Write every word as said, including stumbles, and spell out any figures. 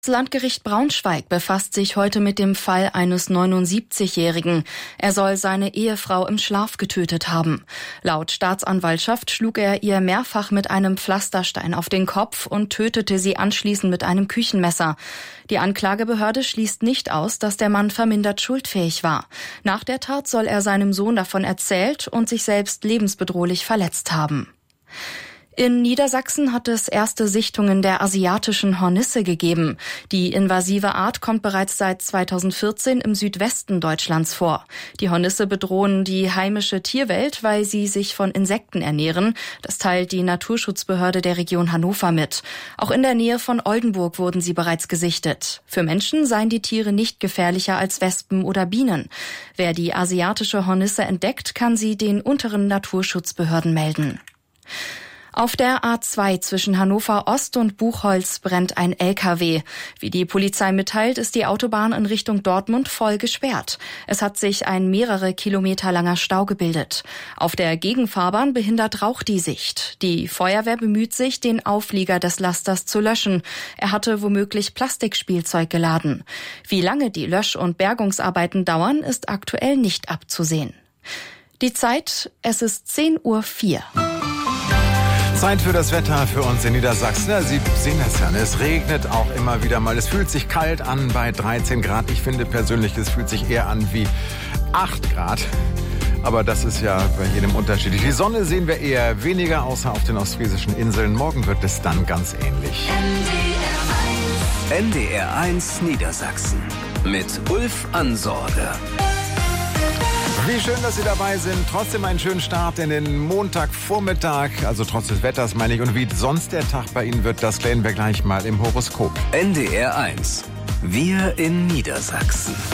Das Landgericht Braunschweig befasst sich heute mit dem Fall eines neunundsiebzigjährigen. Er soll seine Ehefrau im Schlaf getötet haben. Laut Staatsanwaltschaft schlug er ihr mehrfach mit einem Pflasterstein auf den Kopf und tötete sie anschließend mit einem Küchenmesser. Die Anklagebehörde schließt nicht aus, dass der Mann vermindert schuldfähig war. Nach der Tat soll er seinem Sohn davon erzählt und sich selbst lebensbedrohlich verletzt haben. In Niedersachsen hat es erste Sichtungen der asiatischen Hornisse gegeben. Die invasive Art kommt bereits seit zweitausendvierzehn im Südwesten Deutschlands vor. Die Hornisse bedrohen die heimische Tierwelt, weil sie sich von Insekten ernähren. Das teilt die Naturschutzbehörde der Region Hannover mit. Auch in der Nähe von Oldenburg wurden sie bereits gesichtet. Für Menschen seien die Tiere nicht gefährlicher als Wespen oder Bienen. Wer die asiatische Hornisse entdeckt, kann sie den unteren Naturschutzbehörden melden. Auf der A zwei zwischen Hannover Ost und Buchholz brennt ein L K W. Wie die Polizei mitteilt, ist die Autobahn in Richtung Dortmund voll gesperrt. Es hat sich ein mehrere Kilometer langer Stau gebildet. Auf der Gegenfahrbahn behindert Rauch die Sicht. Die Feuerwehr bemüht sich, den Auflieger des Lasters zu löschen. Er hatte womöglich Plastikspielzeug geladen. Wie lange die Lösch- und Bergungsarbeiten dauern, ist aktuell nicht abzusehen. Die Zeit, es ist zehn Uhr vier. Zeit für das Wetter für uns in Niedersachsen. Ja, Sie sehen das ja, es regnet auch immer wieder mal. Es fühlt sich kalt an bei dreizehn Grad. Ich finde persönlich, es fühlt sich eher an wie acht Grad. Aber das ist ja bei jedem unterschiedlich. Die Sonne sehen wir eher weniger, außer auf den ostfriesischen Inseln. Morgen wird es dann ganz ähnlich. N D R eins Niedersachsen mit Ulf Ansorge. Wie schön, dass Sie dabei sind. Trotzdem einen schönen Start in den Montagvormittag. Also trotz des Wetters meine ich. Und wie sonst der Tag bei Ihnen wird, das klären wir gleich mal im Horoskop. N D R eins. Wir in Niedersachsen.